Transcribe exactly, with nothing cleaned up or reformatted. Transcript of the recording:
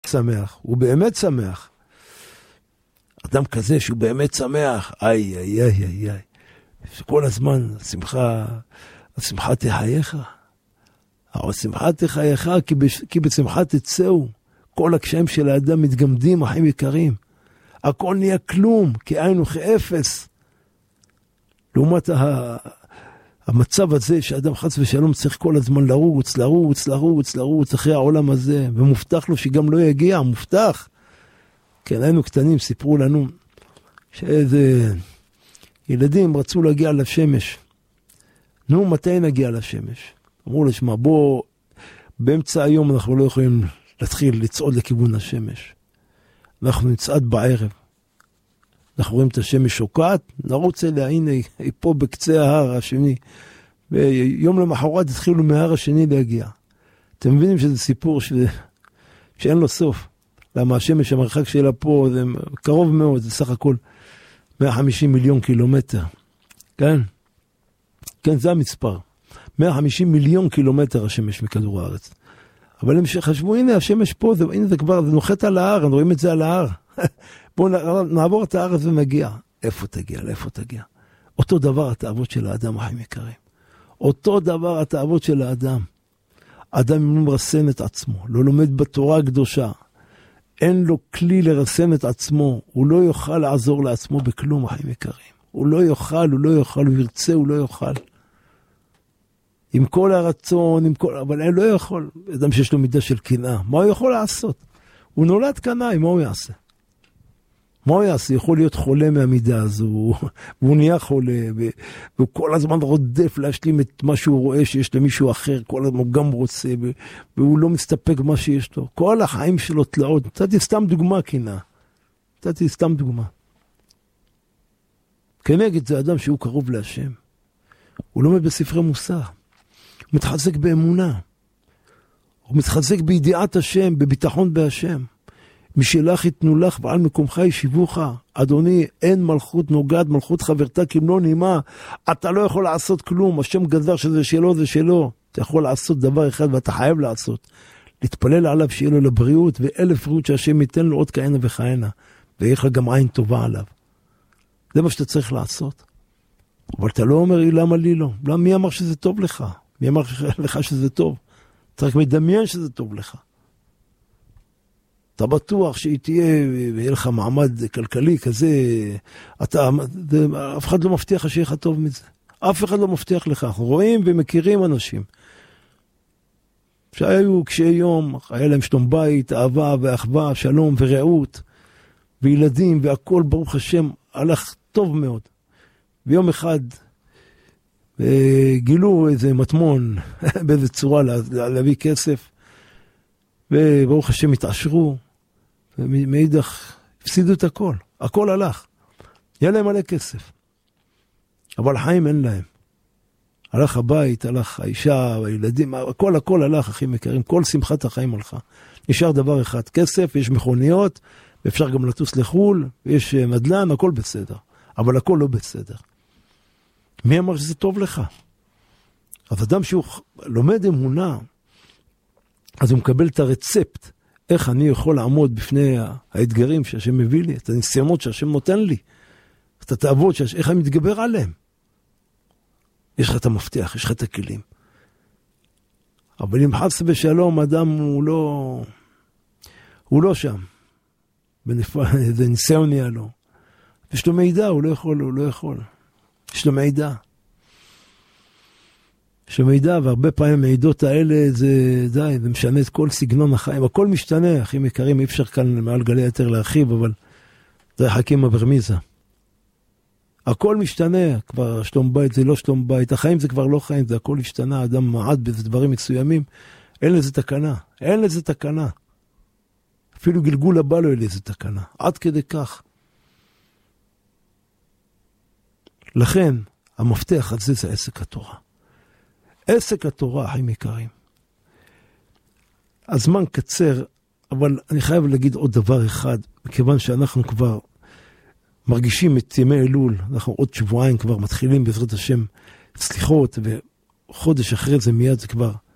שמח, הוא באמת שמח. אדם כזה שהוא באמת שמח, איי, איי, איי, איי, איי. כל הזמן, השמחה, השמחה תחייך. השמחה תחייך, כי, בש, כי בשמחה תצאו. כל הקשיים של האדם מתגמדים, אחים יקרים. הכל נהיה כלום, כי היינו כאפס. לעומת ה... המצב הזה שאדם חס ושלום צריך כל הזמן לרוץ, לרוץ, לרוץ, לרוץ אחרי העולם הזה, ומובטח לו שגם לא יגיע, מובטח. כן, היינו קטנים, סיפרו לנו שאיזה ילדים רצו להגיע לשמש. נו, מתי נגיע לשמש? אמרו לו, שמה, בוא, באמצע היום אנחנו לא יכולים להתחיל לצעוד לכיוון השמש. אנחנו נצעד בערב. אנחנו רואים את השמש שוקעת, נרוץ אליה, הנה, היא פה בקצה ההר השני. ויום למחרת התחילו מההר השני להגיע. אתם מבינים שזה סיפור ש... שאין לו סוף. למה השמש, המרחק שלה פה, זה קרוב מאוד, זה סך הכל מאה וחמישים מיליון קילומטר. כן? כן, זה המספר. מאה וחמישים מיליון קילומטר השמש מכדור הארץ. אבל הם שחשבו, הנה השמש פה, זה, הנה זה כבר, זה נוחת על ההר, אנחנו רואים את זה על ההר. בואו נעבור את הארץ ונגיע. איפה תגיע? לאיפה תגיע? אותו דבר התאוות של האדם, אחים יקרים. אותו דבר התאוות של האדם. האדם לא מרסן את עצמו, לא לומד בתורה הקדושה. אין לו כלי לרסן את עצמו. הוא לא יוכל לעזור לעצמו בכלום, אחים יקרים. הוא לא יוכל, הוא לא יוכל, הוא ירצה, הוא לא יוכל. עם כל הרצון, עם כל... אבל אין לא יכול. אדם שיש לו מידה של קנאה. מה הוא יכול לעשות? הוא נולד קנאי, מה הוא יעשה? מה הוא יעשה? יכול להיות חולה מהמידה הזו, והוא נהיה חולה, והוא כל הזמן רודף להשלים את מה שהוא רואה שיש למישהו אחר, כל הזמן הוא גם רוצה, והוא לא מסתפק במה שיש לו. כל החיים שלו תלאות. נתתי סתם דוגמה, קנאה. נתתי סתם דוגמה. כנגד זה אדם שהוא קרוב להשם. הוא לומד בספרי מוסר. הוא מתחזק באמונה. הוא מתחזק בידיעת השם, בביטחון בהשם. משלך יתנו לך ועל מקומך ישיבוך. אדוני, אין מלכות נוגעת, מלכות חברתה כמלוא נימה. אתה לא יכול לעשות כלום. השם גזר שזה שלו, זה שלו. אתה יכול לעשות דבר אחד ואתה חייב לעשות. להתפלל עליו שיהיה לו לבריאות, ואלף בריאות שהשם ייתן לו עוד כהנה וכהנה. ויהיה לך גם עין טובה עליו. זה מה שאתה צריך לעשות. אבל אתה לא אומר, למה לי לא? למה, מי אמר שזה טוב לך? מי אמר לך שזה טוב? אתה רק מדמיין שזה טוב לך. אתה בטוח שהיא תהיה, ויהיה לך מעמד כלכלי כזה, אתה, זה, אף אחד לא מבטיח לך שיהיה לך טוב מזה. אף אחד לא מבטיח לך. אנחנו רואים ומכירים אנשים. שהיו קשי יום, היה להם שלום בית, אהבה ואחווה, שלום ורעות, וילדים והכל, ברוך השם, הלך טוב מאוד. ביום אחד, גילו איזה מטמון, באיזה צורה לה, להביא כסף, וברוך השם התעשרו, ומאידך הפסידו את הכל, הכל הלך. היה להם מלא כסף. אבל חיים אין להם. הלך הבית, הלך האישה, הילדים, הכל הכל הלך, אחים יקרים, כל שמחת החיים הלכה. נשאר דבר אחד, כסף, יש מכוניות, ואפשר גם לטוס לחול, יש מדלן, הכל בסדר. אבל הכל לא בסדר. מי אמר שזה טוב לך? אז אדם שהוא לומד אמונה, אז הוא מקבל את הרצפט, איך אני יכול לעמוד בפני האתגרים שהשם מביא לי, את הניסיונות שהשם נותן לי, את התאוות, איך אני מתגבר עליהם. יש לך את המפתח, יש לך את הכלים. אבל אם חס ושלום, אדם הוא לא, הוא לא שם. זה ניסיון נהיה לו. יש לו מידע, הוא לא יכול, הוא לא יכול. יש לו מידע. יש לו מידע, והרבה פעמים המידות האלה, זה די, זה משנה את כל סגנון החיים. הכל משתנה, אחים יקרים, אי אפשר כאן מעל גלי יותר להרחיב, אבל זה חכים הברמיזה. הכל משתנה, כבר שלום בית זה לא שלום בית, החיים זה כבר לא חיים, זה הכל השתנה, אדם מעד באיזה דברים מסוימים, אין לזה תקנה, אין לזה תקנה. אפילו גלגול הבא לא יהיה לזה תקנה, עד כדי כך. לכן, המפתח הזה זה עסק התורה. עסק התורה, אחים יקרים. הזמן קצר, אבל אני חייב להגיד עוד דבר אחד, מכיוון שאנחנו כבר מרגישים את ימי אלול, אנחנו עוד שבועיים כבר מתחילים בעזרת השם סליחות, וחודש אחרי זה מיד זה כבר